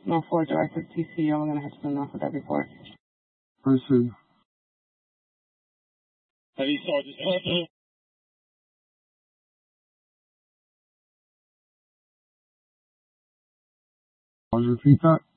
No, 4 directed TCO. We're going to have to send off with that report. I see. Heavy Sergeant. I'll repeat that.